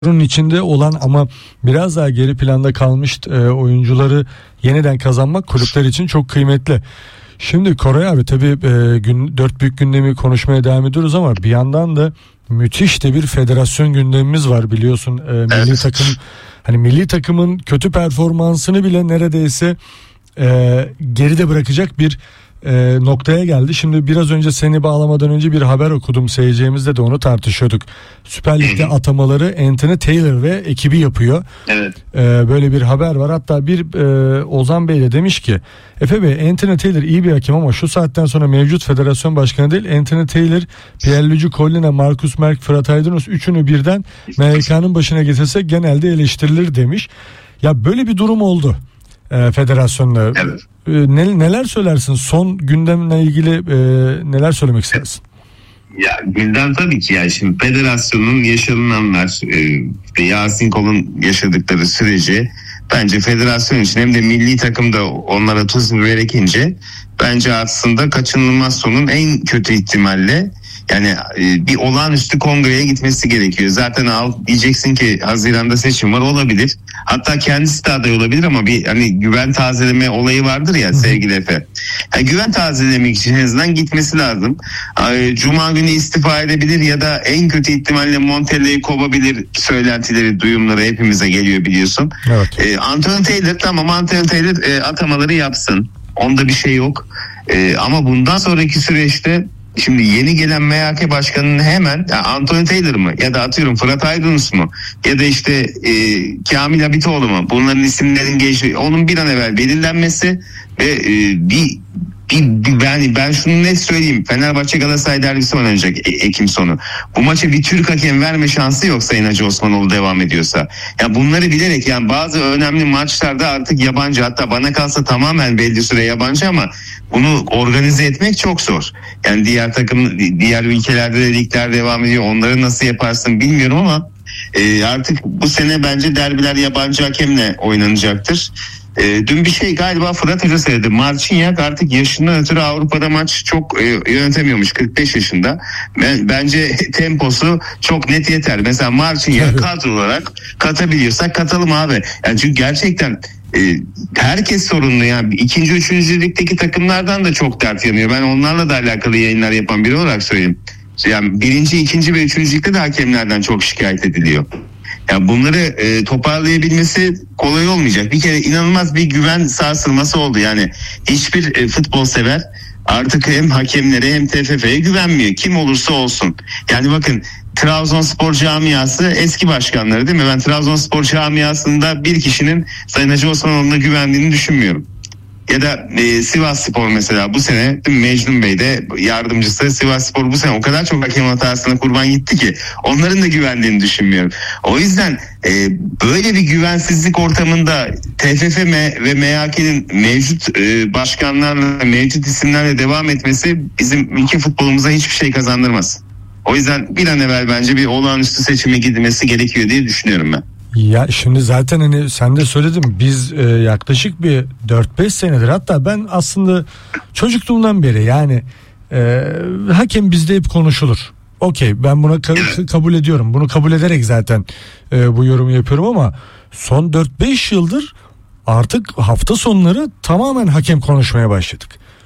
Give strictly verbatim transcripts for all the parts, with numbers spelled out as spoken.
Bunun içinde olan ama biraz daha geri planda kalmış e, oyuncuları yeniden kazanmak kulüpler için çok kıymetli. Şimdi Koray abi tabii e, gün, dört büyük gündemi konuşmaya devam ediyoruz ama bir yandan da müthiş de bir federasyon gündemimiz var biliyorsun. E, milli evet. takım hani milli takımın kötü performansını bile neredeyse e, geride bırakacak bir E, noktaya geldi. Şimdi biraz önce seni bağlamadan önce bir haber okudum. Seyircimizle de onu tartışıyorduk. Süper Lig'de atamaları Anthony Taylor ve ekibi yapıyor. Evet. E, böyle bir haber var. Hatta bir e, Ozan Bey de demiş ki Efe Bey, Anthony Taylor iyi bir hakem ama şu saatten sonra mevcut federasyon başkanı değil. Anthony Taylor, Pierluigi Collina, Marcus Merck, Fırat Aydınus üçünü birden M H K'nın başına getirse genelde eleştirilir demiş. Ya böyle bir durum oldu e, federasyonla. Evet. Ne, neler söylersin? Son gündemle ilgili e, neler söylemek istersin? Ya gündem tabii ki ya şimdi federasyonun yaşanılanlar e, ve Yasin Kol'un yaşadıkları süreci bence federasyon için hem de milli takımda onlara tuz birikince bence aslında kaçınılmaz sonun en kötü ihtimalle yani e, bir olağanüstü kongreye gitmesi gerekiyor. Zaten al diyeceksin ki Haziran'da seçim var, olabilir. Hatta kendisi de aday olabilir ama bir hani güven tazeleme olayı vardır ya sevgili Efe. Yani güven tazelemek için en azından gitmesi lazım. E, Cuma günü istifa edebilir ya da en kötü ihtimalle Montella'yı kovabilir söylentileri, duyumları hepimize geliyor biliyorsun. Evet. E, Anthony Taylor tamam Anthony Taylor e, atamaları yapsın. Onda bir şey yok. E, ama bundan sonraki süreçte şimdi yeni gelen M H K başkanının hemen ya Anthony Taylor mı ya da atıyorum Fırat Aydınus mu ya da işte e, Kamil Habitoğlu mu, bunların isimlerin geçti onun bir an evvel belirlenmesi ve e, bir Bir, bir, yani ben şunu net söyleyeyim. Fenerbahçe Galatasaray derbisi oynanacak e- Ekim sonu. Bu maça bir Türk hakem verme şansı yok Sayın Hacı Osmanoğlu devam ediyorsa. Yani bunları bilerek yani bazı önemli maçlarda artık yabancı, hatta bana kalsa tamamen belli süre yabancı ama bunu organize etmek çok zor. Yani diğer takım, diğer ülkelerde de ligler devam ediyor. Onları nasıl yaparsın bilmiyorum ama e, artık bu sene bence derbiler yabancı hakemle oynanacaktır. E, dün bir şey galiba Fırat Hoca söyledi. Marciniak artık yaşından ötürü Avrupa'da maç çok e, yönetemiyormuş. kırk beş yaşında. Ben, bence temposu çok net yeter. Mesela Marciniak kadro olarak katabiliyorsak katalım abi. Yani çünkü gerçekten e, herkes sorunlu yani. İkinci, üçüncü ligdeki takımlardan da çok dert yanıyor. Ben onlarla da alakalı yayınlar yapan biri olarak söyleyeyim. Yani birinci, ikinci ve üçüncü ligde de hakemlerden çok şikayet ediliyor. Yani bunları e, toparlayabilmesi kolay olmayacak. Bir kere inanılmaz bir güven sarsılması oldu. Yani hiçbir e, futbol sever artık hem hakemlere hem T F F'ye güvenmiyor. Kim olursa olsun. Yani bakın Trabzonspor camiası eski başkanları değil mi? Ben Trabzonspor camiasında bir kişinin Sayın Hacı Osmanoğlu'na güvendiğini düşünmüyorum. Ya da e, Sivasspor mesela bu sene Mecnun Bey de yardımcısı, Sivasspor bu sene o kadar çok hakem hatasına kurban gitti ki onların da güvendiğini düşünmüyorum. O yüzden e, böyle bir güvensizlik ortamında T F F ve M H K'nin mevcut e, başkanlarla, mevcut isimlerle devam etmesi bizim ülke futbolumuza hiçbir şey kazandırmaz. O yüzden bir an evvel bence bir olağanüstü seçime gidilmesi gerekiyor diye düşünüyorum ben. Ya şimdi zaten hani sen de söyledin, biz e, yaklaşık bir dört beş senedir, hatta ben aslında çocukluğumdan beri yani e, hakem bizde hep konuşulur. Okey, ben buna ka- kabul ediyorum. Bunu kabul ederek zaten e, bu yorumu yapıyorum ama son dört beş yıldır artık hafta sonları tamamen hakem konuşmaya başladık.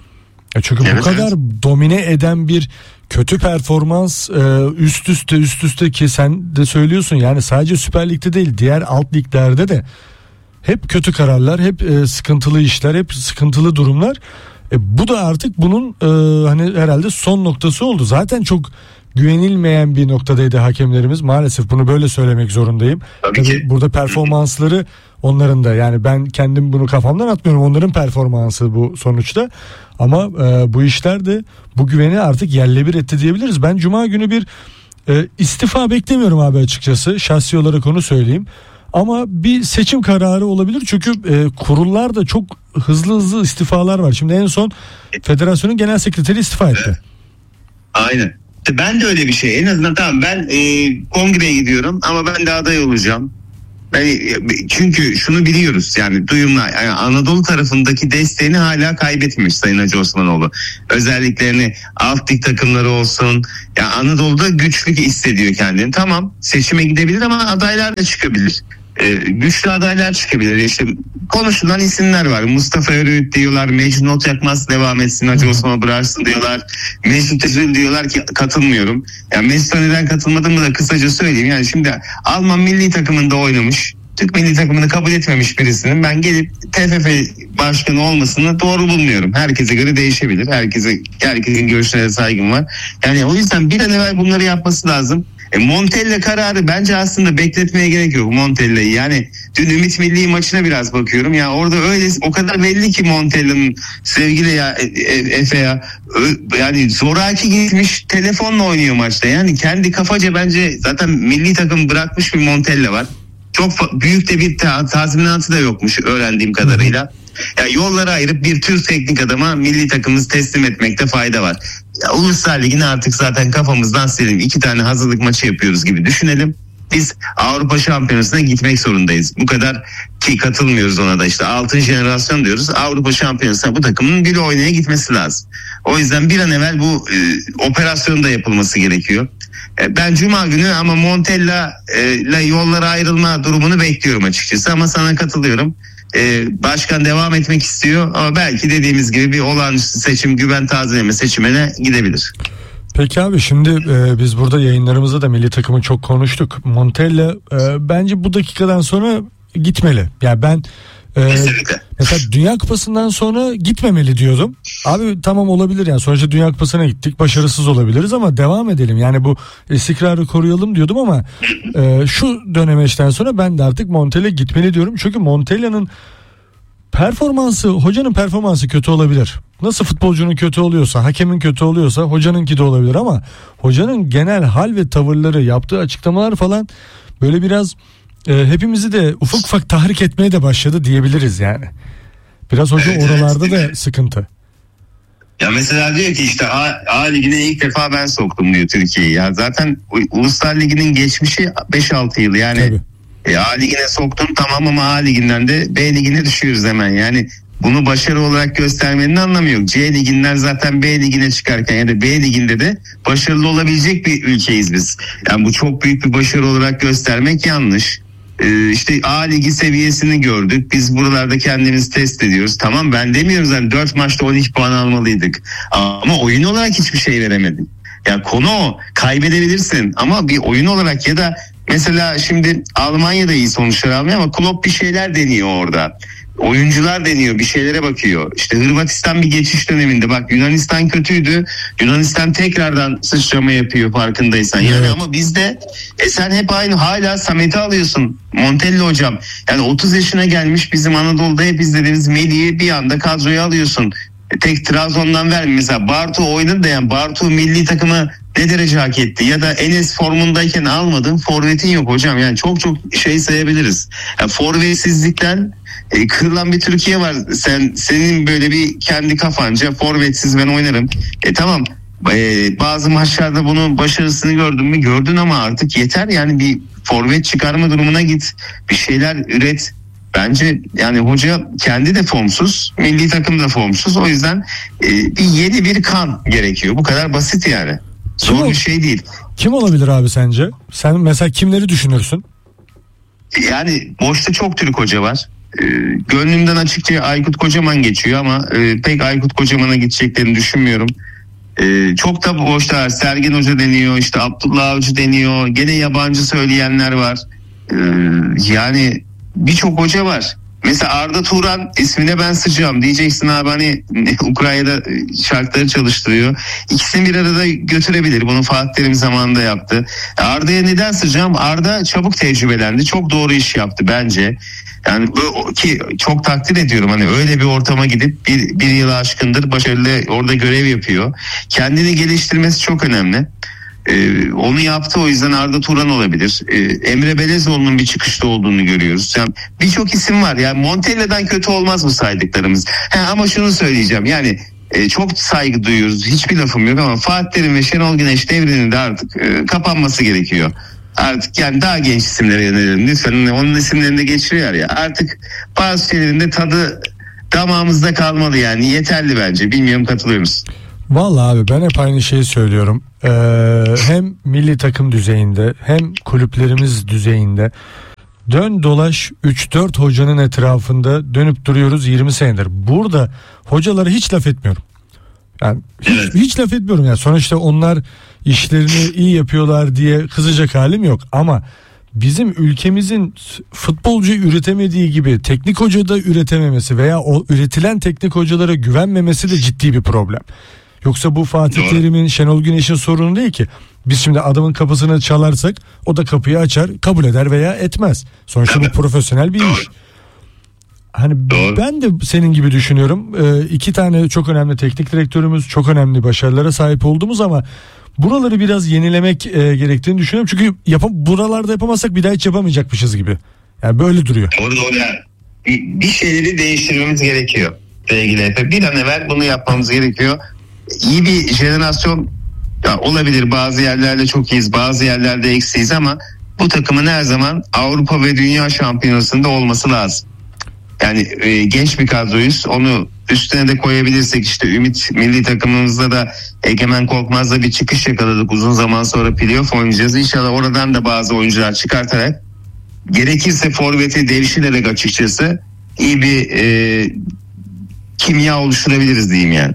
E çünkü evet, bu kadar evet. domine eden bir kötü performans üst üste üst üste ki sen de söylüyorsun yani sadece Süper Lig'de değil diğer alt liglerde de hep kötü kararlar, hep sıkıntılı işler, hep sıkıntılı durumlar. E bu da artık bunun e, hani herhalde son noktası oldu. Zaten çok güvenilmeyen bir noktadaydı hakemlerimiz. Maalesef bunu böyle söylemek zorundayım. Tabii ki. Tabii burada performansları onların da, yani ben kendim bunu kafamdan atmıyorum. Onların performansı bu sonuçta. Ama e, bu işler de bu güveni artık yerle bir etti diyebiliriz. Ben Cuma günü bir e, istifa beklemiyorum abi açıkçası. Şahsi olarak onu söyleyeyim. Ama bir seçim kararı olabilir. Çünkü e, kurullar da çok hızlı hızlı istifalar var. Şimdi en son federasyonun genel sekreteri istifa etti. Aynen. Ben de öyle bir şey. En azından tamam ben e, kongreye gidiyorum ama ben de aday olacağım. Yani çünkü şunu biliyoruz, yani duyumlar, yani Anadolu tarafındaki desteğini hala kaybetmemiş Sayın Hacı Osmanoğlu. Özelliklerini alt lig takımları olsun. Ya Anadolu'da güçlük hissediyor kendini. Tamam, seçime gidebilir ama adaylar da çıkabilir. Ee, güçlü adaylar çıkabilir. İşte konuşulan isimler var. Mustafa Örüt diyorlar. Mecnun Otyakmaz devam etsin. Hacı Osman bıraksın diyorlar. Mesut Özil diyorlar ki katılmıyorum. Yani Mesut'a neden katılmadığımı da kısaca söyleyeyim. Yani şimdi Alman milli takımında oynamış, Türk milli takımını kabul etmemiş birisinin ben gelip T F F başkanı olmasını doğru bulmuyorum. Herkese göre değişebilir. Herkese, herkesin görüşlerine saygım var. Yani o yüzden bir an evvel bunları yapması lazım. E, Montella kararı bence aslında bekletmeye gerek yok Montella'yı. Yani dün Ümit Milli maçına biraz bakıyorum. Ya orada öyle o kadar belli ki Montella'nın, sevgili ya Efe ya, yani zoraki gitmiş telefonla oynuyor maçta. Yani kendi kafaca bence zaten milli takım bırakmış bir Montella var. Çok büyük de bir ta- tazminatı da yokmuş öğrendiğim kadarıyla. Ya yolları ayırıp bir Türk teknik adama milli takımımızı teslim etmekte fayda var. Ya Uluslar Ligi'ni artık zaten kafamızdan silelim. İki tane hazırlık maçı yapıyoruz gibi düşünelim. Biz Avrupa Şampiyonası'na gitmek zorundayız. Bu kadar ki katılmıyoruz ona da, işte altın jenerasyon diyoruz. Avrupa Şampiyonası'na bu takımın bile oynaya gitmesi lazım. O yüzden bir an evvel bu e, operasyonun da yapılması gerekiyor. E, ben Cuma günü ama Montella ile yollara ayrılma durumunu bekliyorum açıkçası, ama sana katılıyorum. Ee, başkan devam etmek istiyor ama belki dediğimiz gibi bir olağanüstü seçim, güven tazeleme seçimine gidebilir. Peki abi, şimdi e, biz burada yayınlarımızda da milli takımı çok konuştuk. Montella e, bence bu dakikadan sonra gitmeli. Yani ben e, mesela Dünya Kupası'ndan sonra gitmemeli diyordum. Abi tamam, olabilir yani, sonuçta Dünya Kupası'na gittik, başarısız olabiliriz ama devam edelim. Yani bu istikrarı koruyalım diyordum ama e, şu dönemeçten sonra ben de artık Montella gitmeli diyorum. Çünkü Montella'nın performansı, hocanın performansı kötü olabilir. Nasıl futbolcunun kötü oluyorsa, hakemin kötü oluyorsa hocanınki de olabilir ama hocanın genel hal ve tavırları, yaptığı açıklamalar falan böyle biraz e, hepimizi de ufak ufak tahrik etmeye de başladı diyebiliriz yani. Biraz hoca evet, oralarda evet, da sıkıntı. Ya mesela diyor ki işte A, A Ligi'ne ilk defa ben soktum diyor Türkiye'yi. Ya zaten Uluslar Ligi'nin geçmişi beş altı yıl yani. E, A Ligi'ne soktun tamam ama A Ligi'nden de B Ligi'ne düşüyoruz hemen. Yani bunu başarı olarak göstermenin anlamı yok. C Ligi'nden zaten B Ligi'ne çıkarken ya da B Ligi'nde de başarılı olabilecek bir ülkeyiz biz. Yani bu çok büyük bir başarı olarak göstermek yanlış. Ee, işte A Ligi seviyesini gördük. Biz buralarda kendimizi test ediyoruz. Tamam, ben demiyorum zaten dört maçta on iki puan almalıydık. Ama oyun olarak hiçbir şey veremedik. Ya konu o. Kaybedebilirsin ama bir oyun olarak ya da mesela şimdi Almanya'da iyi sonuçlar almıyor ama Klopp bir şeyler deniyor orada. Oyuncular deniyor, bir şeylere bakıyor. İşte Hırvatistan bir geçiş döneminde, bak Yunanistan kötüydü. Yunanistan tekrardan sıçrama yapıyor farkındaysan. Yani evet. Ama bizde e sen hep aynı, hala Samet'i alıyorsun. Montella hocam. Yani otuz yaşına gelmiş bizim Anadolu'da hep izlediğimiz Melih'i bir anda kadroya alıyorsun. E tek Trabzon'dan vermiyor. Mesela Bartu oynadı da, yani Bartu milli takımı ne derece hak etti? Ya da Enes formundayken almadın, forvetin yok hocam. Yani çok çok şey sayabiliriz. Yani forvetsizlikten e, kırılan bir Türkiye var. Sen senin böyle bir kendi kafanca forvetsiz ben oynarım. E tamam. E, bazı maçlarda bunun başarısını gördün mü? Gördün ama artık yeter. Yani bir forvet çıkarma durumuna git. Bir şeyler üret. Bence yani hoca kendi de formsuz, milli takım da formsuz. O yüzden e, bir yeni bir kan gerekiyor. Bu kadar basit yani. Zor kim bir şey değil. Kim olabilir abi sence? Sen mesela kimleri düşünürsün? Yani boşta çok Türk hoca var. E, gönlümden açıkça Aykut Kocaman geçiyor ama e, pek Aykut Kocaman'a gideceklerini düşünmüyorum. E, çok da boşta var. Sergen Hoca deniyor, işte Abdullah Avcı deniyor. Gene yabancı söyleyenler var. E, yani birçok hoca var. Mesela Arda Turan ismine ben sıcağım. Diyeceksin abi hani Ukrayna'da şartları çalıştırıyor. İkisini bir arada götürebilir. Bunu Fatih Terim zamanında yaptı. Arda'ya neden sıcağım? Arda çabuk tecrübelendi. Çok doğru iş yaptı bence. Yani bu, ki çok takdir ediyorum. Hani öyle bir ortama gidip bir, bir yılı aşkındır başarılı orada görev yapıyor. Kendini geliştirmesi çok önemli. Ee, onu yaptı, o yüzden Arda Turan olabilir. Ee, Emre Belezoğlu'nun bir çıkışta olduğunu görüyoruz. Yani birçok isim var. Yani Montella'dan kötü olmaz bu saydıklarımız. He, ama şunu söyleyeceğim. Yani e, çok saygı duyuyoruz. Hiçbir lafım yok ama Fatih Terim ve Şenol Güneş devrinin de artık e, kapanması gerekiyor. Artık yani daha genç isimlere yönelelim lütfen. Onun isimlerini de geçiriyor ya. Artık bazı şeylerin de tadı damağımızda kalmalı yani. Yeterli bence. Bilmiyorum, katılıyor musun? Vallahi abi ben hep aynı şeyi söylüyorum. Ee, hem milli takım düzeyinde hem kulüplerimiz düzeyinde dön dolaş üç dört hocanın etrafında dönüp duruyoruz yirmi senedir. Burada hocalara hiç laf etmiyorum. Yani hiç, Evet. hiç laf etmiyorum yani. Sonuçta onlar işlerini iyi yapıyorlar diye kızacak halim yok. Ama bizim ülkemizin futbolcu üretemediği gibi teknik hoca da üretememesi veya o üretilen teknik hocalara güvenmemesi de ciddi bir problem. Yoksa bu Fatih Doğru. Terim'in, Şenol Güneş'in sorunu değil ki. Biz şimdi adamın kapısını çalarsak o da kapıyı açar, kabul eder veya etmez. Sonuçta bu profesyonel bir Doğru. iş. Hani Doğru. ben de senin gibi düşünüyorum. Ee, iki tane çok önemli teknik direktörümüz, çok önemli başarılara sahip olduğumuz ama buraları biraz yenilemek e, gerektiğini düşünüyorum. Çünkü yapam buralarda yapamazsak bir daha hiç yapamayacakmışız gibi. Yani böyle duruyor. Doğru doğru. Yani bir, bir şeyleri değiştirmemiz gerekiyor sevgili Efe. Bir an evvel bunu yapmamız gerekiyor. İyi bir jenerasyon ya olabilir. Bazı yerlerde çok iyiyiz, bazı yerlerde eksiyiz ama bu takımın her zaman Avrupa ve Dünya Şampiyonası'nda olması lazım. Yani e, genç bir kadroyuz. Onu üstüne de koyabilirsek işte Ümit milli takımımızda da Egemen Korkmaz'la bir çıkış yakaladık. Uzun zaman sonra playoff oynayacağız. İnşallah oradan da bazı oyuncular çıkartarak gerekirse forveti devşirerek açıkçası iyi bir e, kimya oluşturabiliriz diyeyim yani.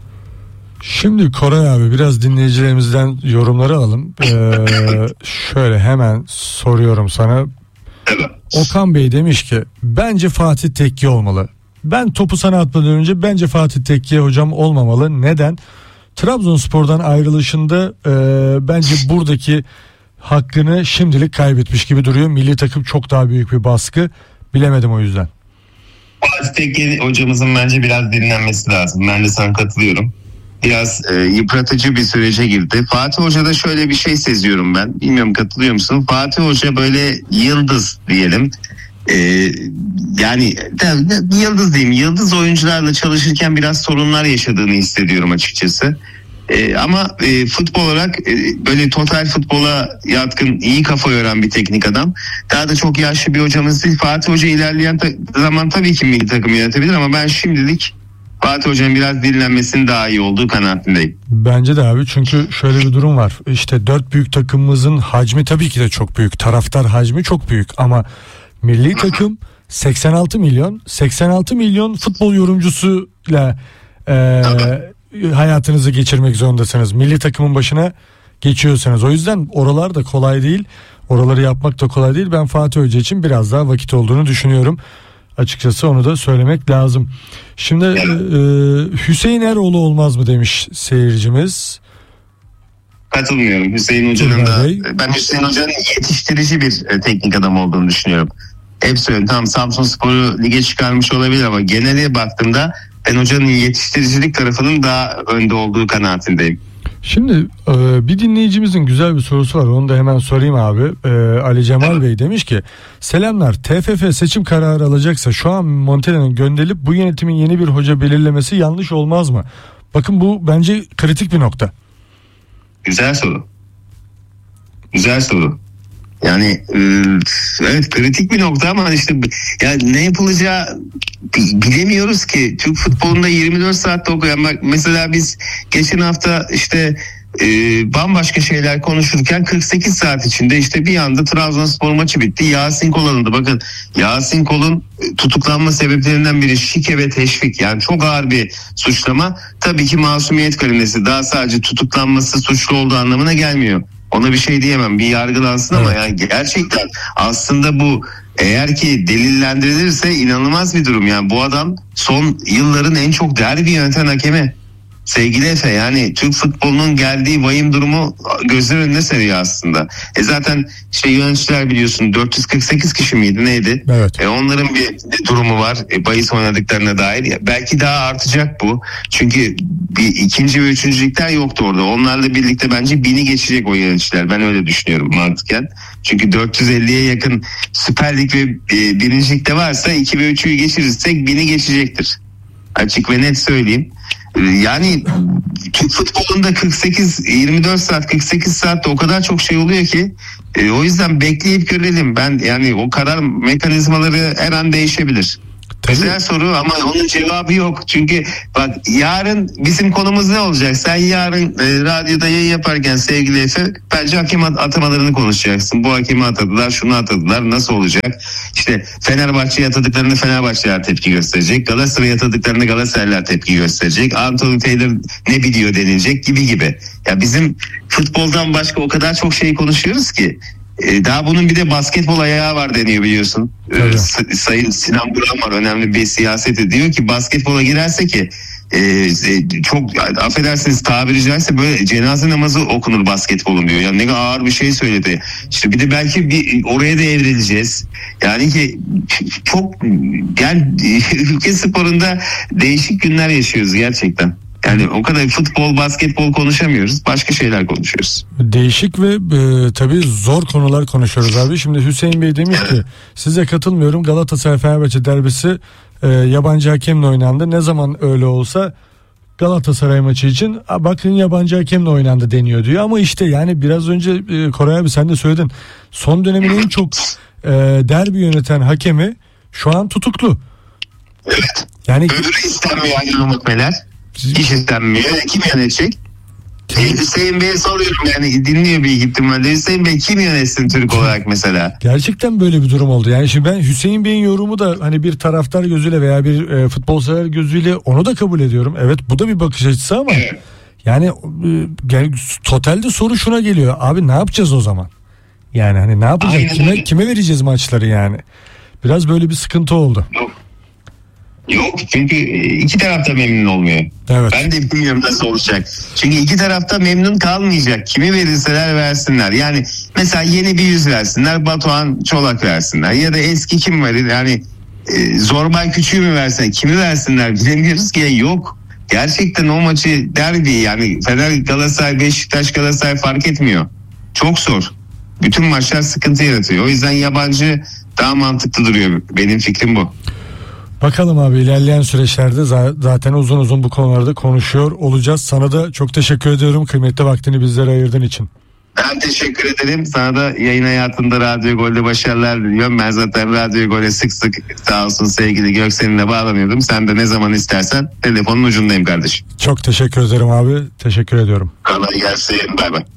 Şimdi Koray abi biraz dinleyicilerimizden yorumları alalım. Ee, şöyle hemen soruyorum sana. Evet. Okan Bey demiş ki bence Fatih Tekke olmalı. Ben topu sana atmadan önce bence Fatih Tekke hocam olmamalı. Neden? Trabzonspor'dan ayrılışında e, bence buradaki hakkını şimdilik kaybetmiş gibi duruyor. Milli takım çok daha büyük bir baskı. Bilemedim o yüzden. Fatih Tekke hocamızın bence biraz dinlenmesi lazım. Ben de sana katılıyorum. Biraz e, yıpratıcı bir sürece girdi. Fatih Hoca'da şöyle bir şey seziyorum ben. Bilmiyorum, katılıyor musun? Fatih Hoca böyle yıldız diyelim. E, yani de, de, yıldız diyeyim. Yıldız oyuncularla çalışırken biraz sorunlar yaşadığını hissediyorum açıkçası. E, ama e, futbol olarak e, böyle total futbola yatkın, iyi kafa yoran bir teknik adam. Daha da çok yaşlı bir hocamız değil. Fatih Hoca ilerleyen ta- zaman tabii ki milli takım yönetebilir ama ben şimdilik Fatih Hoca'nın biraz dinlenmesinin daha iyi olduğu kanaatindeyim. Bence de abi, çünkü şöyle bir durum var. İşte dört büyük takımımızın hacmi tabii ki de çok büyük. Taraftar hacmi çok büyük ama milli takım seksen altı milyon. seksen altı milyon futbol yorumcusuyla e, hayatınızı geçirmek zorundasınız. Milli takımın başına geçiyorsanız. O yüzden oralar da kolay değil. Oraları yapmak da kolay değil. Ben Fatih Hoca için biraz daha vakit olduğunu düşünüyorum. Açıkçası onu da söylemek lazım. Şimdi e, Hüseyin Eroğlu olmaz mı demiş seyircimiz. Katılmıyorum. Hüseyin Hoca'nın da, Bey. ben Hüseyin Hoca'nın yetiştirici bir e, teknik adam olduğunu düşünüyorum. Hep söylüyorum, tamam Samsunspor'u lige çıkarmış olabilir ama genele baktığımda ben hocanın yetiştiricilik tarafının daha önde olduğu kanaatindeyim. Şimdi e, bir dinleyicimizin güzel bir sorusu var, onu da hemen sorayım abi. E, Ali Cemal Bey demiş ki selamlar, T F F seçim kararı alacaksa şu an Montella'nın gönderilip bu yönetimin yeni bir hoca belirlemesi yanlış olmaz mı? Bakın bu bence kritik bir nokta. Güzel soru. Güzel soru. Yani e, evet kritik bir nokta ama işte yani ne yapılacağı bilemiyoruz ki. Türk futbolunda yirmi dört saatte okuyan, bak mesela biz geçen hafta işte e, bambaşka şeyler konuşurken kırk sekiz saat içinde işte bir anda Trabzonspor maçı bitti. Yasin Kol alındı. Bakın Yasin Kol'un tutuklanma sebeplerinden biri şike ve teşvik. Yani çok ağır bir suçlama. Tabii ki masumiyet karinesi, daha sadece tutuklanması suçlu olduğu anlamına gelmiyor. Ona bir şey diyemem. Bir yargılansın ama yani gerçekten aslında bu eğer ki delillendirilirse inanılmaz bir durum. Yani bu adam son yılların en çok derbi yöneten hakemi. Sevgili Efe, yani Türk futbolunun geldiği vahim durumu gözler önüne seriyor aslında. E zaten işte yöneticiler biliyorsun dört yüz kırk sekiz kişi miydi neydi? Evet. E onların bir durumu var. E bahis oynadıklarına dair. Ya belki daha artacak bu. Çünkü bir ikinci ve üçüncü ligler yoktu orada. Onlarla birlikte bence bini geçecek o yöneticiler. Ben öyle düşünüyorum mantıken. Çünkü dört yüz elliye yakın Süper Lig ve e, birinci ligde varsa iki ve üçü geçirirsek bini geçecektir. Açık ve net söyleyeyim. Yani Türk futbolunda kırk sekiz yirmi dört saat kırk sekiz saatte o kadar çok şey oluyor ki e, o yüzden bekleyip görelim. Ben yani o karar mekanizmaları her an değişebilir. Tabii. Güzel soru ama onun cevabı yok. Çünkü bak yarın bizim konumuz ne olacak? Sen yarın e, radyoda yayın yaparken sevgili Efe bence hakem atamalarını konuşacaksın. Bu hakemi atadılar, şunu atadılar, nasıl olacak? İşte Fenerbahçe'ye atadıklarında Fenerbahçe'ler tepki gösterecek. Galatasaray'a atadıklarında Galatasaraylar tepki gösterecek. Anthony Taylor ne biliyor denilecek gibi gibi. Ya bizim futboldan başka o kadar çok şey konuşuyoruz ki. Daha bunun bir de basketbol ayağı var deniyor biliyorsun. Evet. Sayın Sinan Buran var, önemli bir siyaset diyor ki basketbola girerse ki e, çok affedersiniz tabiri caizse böyle cenaze namazı okunur basketbolun diyor. Yani ne kadar ağır bir şey söyledi. İşte bir de belki bir oraya da evrileceğiz. Yani ki çok yani ülke sporunda değişik günler yaşıyoruz gerçekten. Yani o kadar futbol, basketbol konuşamıyoruz. Başka şeyler konuşuyoruz. Değişik ve e, tabii zor konular konuşuyoruz abi. Şimdi Hüseyin Bey demiş ki size katılmıyorum. Galatasaray Fenerbahçe derbisi e, yabancı hakemle oynandı. Ne zaman öyle olsa Galatasaray maçı için bakın yabancı hakemle oynandı deniyor diyor. Ama işte yani biraz önce e, Koray abi sen de söyledin. Son dönemin en çok e, derbi yöneten hakemi şu an tutuklu. Evet. Yani öbürü istenmiyor yani Umutmeler. Hiç istenmiyor. Kim yönetecek? Hüseyin Bey'e soruyorum yani dinliyor bir ihtimalle. Hüseyin Bey kim yönetsin Türk olarak mesela? Gerçekten böyle bir durum oldu. Yani şimdi ben Hüseyin Bey'in yorumu da hani bir taraftar gözüyle veya bir e, futbol sever gözüyle onu da kabul ediyorum. Evet bu da bir bakış açısı ama yani e, yani totalde soru şuna geliyor. Abi ne yapacağız o zaman? Yani hani ne yapacağız? Aynen kime öyle. Kime vereceğiz maçları yani? Biraz böyle bir sıkıntı oldu. Yok. Yok çünkü iki taraf da memnun olmuyor. Evet. Ben de bilmiyorum nasıl olacak. Çünkü iki taraf da memnun kalmayacak. Kimi verirseler versinler. Yani mesela yeni bir yüz versinler. Batuhan Çolak versinler. Ya da eski kim verir? Yani e, Zorbay Küçüğü mü versinler? Kimi versinler? Bilemiyoruz ki. Yok. Gerçekten o maçı derbi yani Fener Galatasaray, Beşiktaş Galatasaray fark etmiyor. Çok zor. Bütün maçlar sıkıntı yaratıyor. O yüzden yabancı daha mantıklı duruyor. Benim fikrim bu. Bakalım abi ilerleyen süreçlerde zaten uzun uzun bu konularda konuşuyor olacağız. Sana da çok teşekkür ediyorum kıymetli vaktini bizlere ayırdığın için. Ben teşekkür ederim. Sana da yayın hayatında Radyo Gol'de başarılar diliyorum. Ben zaten Radyo Gol'e sık sık sağ olsun sevgili Göksel'inle bağlanıyordum. Sen de ne zaman istersen telefonun ucundayım kardeşim. Çok teşekkür ederim abi. Teşekkür ediyorum. Kolay gelsin. Bay bay.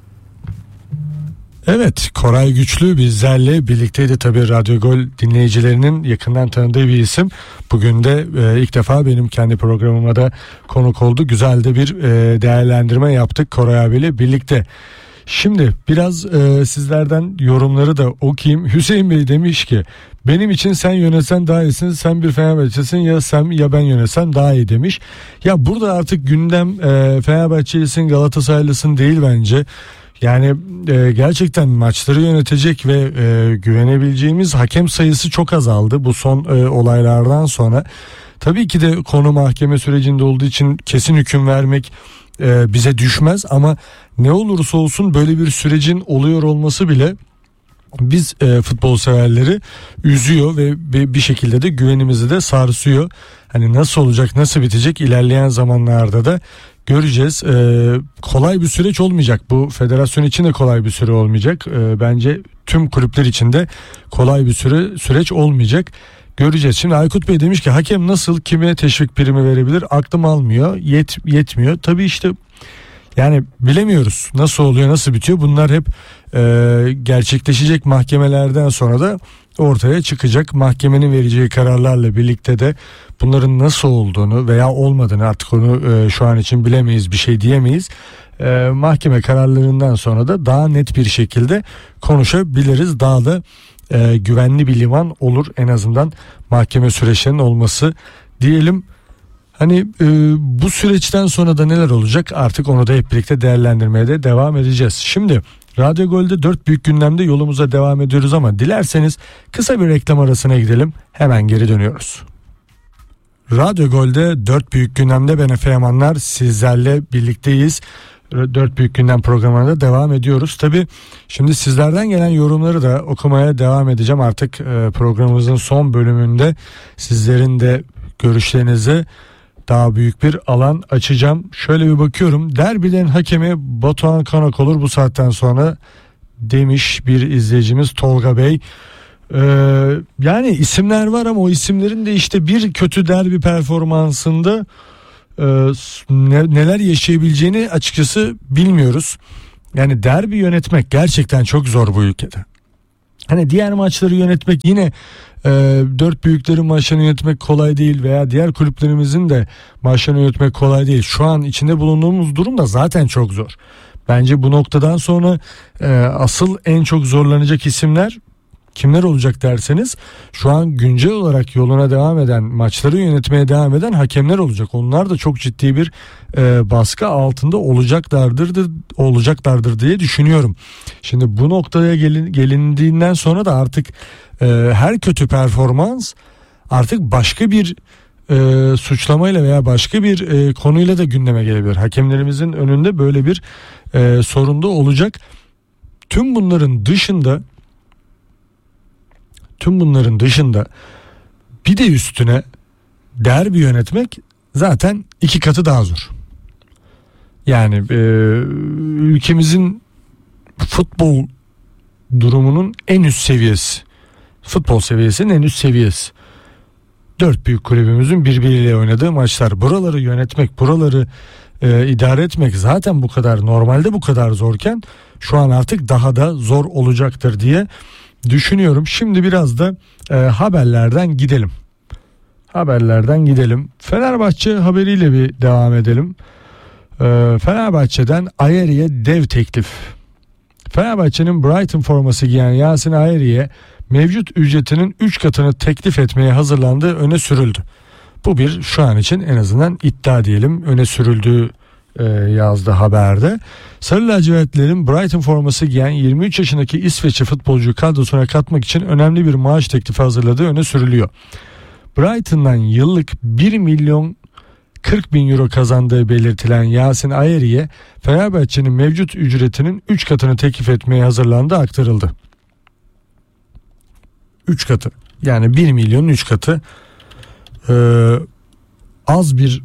Evet, Koray Güçlü bizlerle birlikteydi. Tabii Radyo Gol dinleyicilerinin yakından tanıdığı bir isim. Bugün de e, ilk defa benim kendi programıma da konuk oldu. Güzel de bir e, değerlendirme yaptık Koray abiyle birlikte. Şimdi biraz e, sizlerden yorumları da okuyayım. Hüseyin Bey demiş ki benim için sen yönetsen daha iyisin, sen bir Fenerbahçe'sin ya sen ya ben yönetsem daha iyi demiş. Ya burada artık gündem e, Fenerbahçelisin Galatasaraylısın değil bence. Yani e, gerçekten maçları yönetecek ve e, güvenebileceğimiz hakem sayısı çok azaldı bu son e, olaylardan sonra. Tabii ki de konu mahkeme sürecinde olduğu için kesin hüküm vermek e, bize düşmez ama ne olursa olsun böyle bir sürecin oluyor olması bile biz e, futbol severleri üzüyor ve bir şekilde de güvenimizi de sarsıyor. Hani nasıl olacak, nasıl bitecek ilerleyen zamanlarda da göreceğiz. Ee, kolay bir süreç olmayacak. Bu federasyon için de kolay bir süre olmayacak. Ee, bence tüm kulüpler için de kolay bir süre süreç olmayacak. Göreceğiz. Şimdi Aykut Bey demiş ki hakem nasıl kime teşvik primi verebilir? Aklım almıyor. Yet, yetmiyor. Tabii işte yani bilemiyoruz. Nasıl oluyor, nasıl bitiyor? Bunlar hep e, gerçekleşecek mahkemelerden sonra da ortaya çıkacak. Mahkemenin vereceği kararlarla birlikte de bunların nasıl olduğunu veya olmadığını artık onu e, şu an için bilemeyiz, bir şey diyemeyiz. E, mahkeme kararlarından sonra da daha net bir şekilde konuşabiliriz. Daha da e, güvenli bir liman olur en azından mahkeme süreçlerinin olması diyelim. Hani e, bu süreçten sonra da neler olacak artık onu da hep birlikte değerlendirmeye de devam edeceğiz. Şimdi Radyo Gol'de dört büyük gündemde yolumuza devam ediyoruz ama dilerseniz kısa bir reklam arasına gidelim, hemen geri dönüyoruz. Radyo Gol'de dört büyük gündemde ben Efe Yamanlar sizlerle birlikteyiz. dört büyük gündem programına da devam ediyoruz. Tabii şimdi sizlerden gelen yorumları da okumaya devam edeceğim. Artık programımızın son bölümünde sizlerin de görüşlerinizi daha büyük bir alan açacağım. Şöyle bir bakıyorum. Derbilerin hakemi Batuhan Kanak olur bu saatten sonra demiş bir izleyicimiz Tolga Bey. Ee, yani isimler var ama o isimlerin de işte bir kötü derbi performansında e, ne, neler yaşayabileceğini açıkçası bilmiyoruz. Yani derbi yönetmek gerçekten çok zor bu ülkede. Hani diğer maçları yönetmek yine e, dört büyüklerin maçlarını yönetmek kolay değil veya diğer kulüplerimizin de maçlarını yönetmek kolay değil. Şu an içinde bulunduğumuz durum da zaten çok zor. Bence bu noktadan sonra e, asıl en çok zorlanacak isimler kimler olacak derseniz şu an güncel olarak yoluna devam eden, maçları yönetmeye devam eden hakemler olacak. Onlar da çok ciddi bir e, baskı altında olacaklardır olacaklardır diye düşünüyorum. Şimdi bu noktaya gelin, gelindiğinden sonra da artık e, her kötü performans artık başka bir e, suçlamayla veya başka bir e, konuyla da gündeme gelebilir. Hakemlerimizin önünde böyle bir e, sorun da olacak. Tüm bunların dışında Tüm bunların dışında bir de üstüne derbi yönetmek zaten iki katı daha zor. Yani e, ülkemizin futbol durumunun en üst seviyesi, futbol seviyesinin en üst seviyesi. Dört büyük kulübümüzün birbiriyle oynadığı maçlar. Buraları yönetmek, buraları e, idare etmek zaten bu kadar, normalde bu kadar zorken şu an artık daha da zor olacaktır diye düşünüyorum. Şimdi biraz da e, haberlerden gidelim. Haberlerden gidelim. Fenerbahçe haberiyle bir devam edelim. E, Fenerbahçe'den Ayeri'ye dev teklif. Fenerbahçe'nin Brighton forması giyen Yasin Ayeri'ye mevcut ücretinin üç katını teklif etmeye hazırlandığı öne sürüldü. Bu bir şu an için en azından iddia diyelim, öne sürüldüğü e, yazdı haberde. Sarı lacivertlerin Brighton forması giyen yirmi üç yaşındaki İsveçli futbolcuyu kadrosuna katmak için önemli bir maaş teklifi hazırladığı öne sürülüyor. Brighton'dan yıllık bir milyon kırk bin euro kazandığı belirtilen Yasin Ayeri'ye Fenerbahçe'nin mevcut ücretinin üç katını teklif etmeye hazırlandığı aktarıldı. üç katı, yani bir milyonun üç katı ee, az bir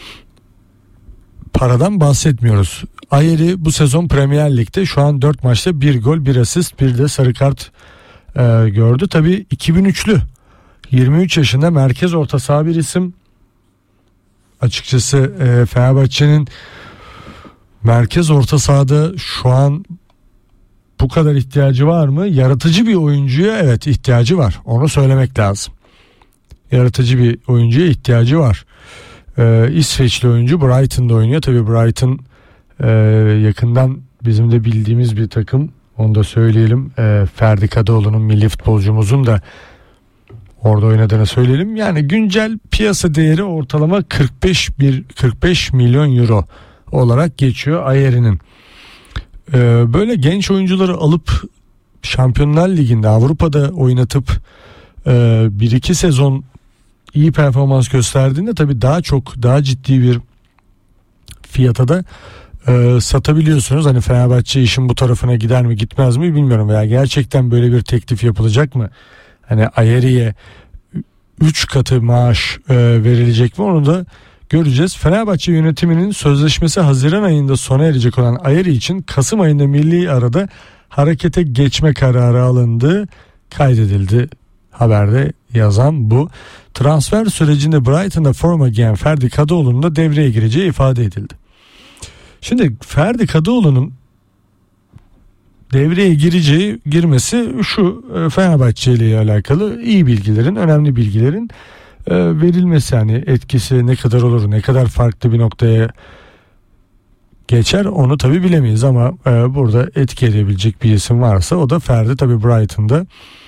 paradan bahsetmiyoruz. Ayeri bu sezon Premier Lig'de şu an dört maçta bir gol, bir asist, bir de sarı kart e, gördü. Tabii iki bin üçlü, yirmi üç yaşında merkez orta saha bir isim. Açıkçası e, Fenerbahçe'nin merkez orta sahada şu an bu kadar ihtiyacı var mı? Yaratıcı bir oyuncuya evet ihtiyacı var. Onu söylemek lazım. Yaratıcı bir oyuncuya ihtiyacı var. Ee, İsveçli oyuncu Brighton'da oynuyor. Tabii Brighton e, yakından bizim de bildiğimiz bir takım. Onu da söyleyelim. E, Ferdi Kadıoğlu'nun, milli futbolcumuzun da orada oynadığını söyleyelim. Yani güncel piyasa değeri ortalama kırk beş bir kırk beş milyon euro olarak geçiyor Ayeri'nin. Ee, böyle genç oyuncuları alıp Şampiyonlar Ligi'nde, Avrupa'da oynatıp e, bir iki sezon iyi performans gösterdiğinde tabii daha çok, daha ciddi bir fiyata da e, satabiliyorsunuz. Hani Fenerbahçe işin bu tarafına gider mi gitmez mi bilmiyorum, veya gerçekten böyle bir teklif yapılacak mı? Hani Ayeri'ye üç katı maaş e, verilecek mi, onu da göreceğiz. Fenerbahçe yönetiminin sözleşmesi Haziran ayında sona erecek olan Ayeri için Kasım ayında milli arada harekete geçme kararı alındığı kaydedildi. Haberde yazan bu. Transfer sürecinde Brighton'da forma giyen Ferdi Kadıoğlu'nun da devreye gireceği ifade edildi. Şimdi Ferdi Kadıoğlu'nun devreye gireceği, girmesi şu: Fenerbahçe ile alakalı iyi bilgilerin, önemli bilgilerin e, verilmesi. Yani etkisi ne kadar olur, ne kadar farklı bir noktaya geçer onu tabii bilemeyiz ama e, burada etki edebilecek bir isim varsa o da Ferdi. Tabii Brighton'da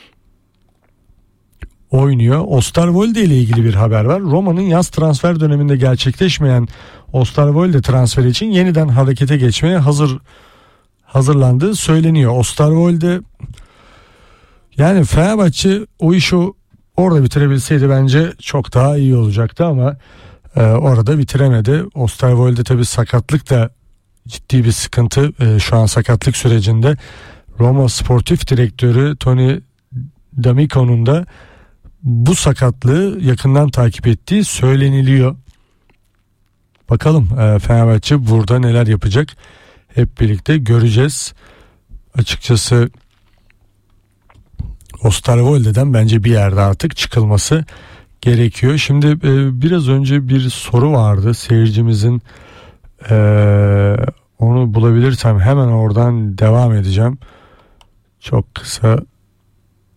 oynuyor. Osterwolde ile ilgili bir haber var. Roma'nın yaz transfer döneminde gerçekleşmeyen Osterwolde transferi için yeniden harekete geçmeye hazır hazırlandığı söyleniyor. Osterwolde, yani Fenerbahçe o işi orada bitirebilseydi bence çok daha iyi olacaktı ama e, orada bitiremedi. Osterwolde tabii sakatlık da ciddi bir sıkıntı. E, şu an sakatlık sürecinde. Roma Sportif Direktörü Tony D'Amico'nun da bu sakatlığı yakından takip ettiği söyleniliyor. Bakalım e, Fenerbahçe burada neler yapacak, hep birlikte göreceğiz. Açıkçası Osterwolde'den bence bir yerde artık çıkılması gerekiyor. Şimdi e, biraz önce bir soru vardı seyircimizin, e, onu bulabilirsem hemen oradan devam edeceğim. Çok kısa